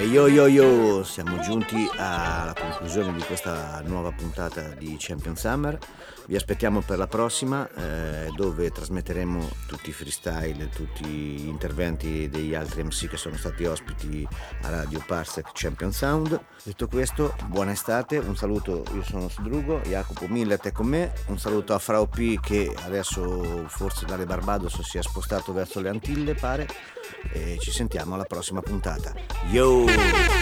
Yo yo yo, siamo giunti alla conclusione di questa nuova puntata di Champion Summer. Vi aspettiamo per la prossima, dove trasmetteremo tutti i freestyle e tutti gli interventi degli altri MC che sono stati ospiti a Radio Parsec Champion Sound. Detto questo, buona estate, un saluto, io sono Sdrugo, Jacopo Millet è con me, un saluto a Frau P che adesso forse dalle Barbados si è spostato verso le Antille, pare, e ci sentiamo alla prossima puntata. Yo!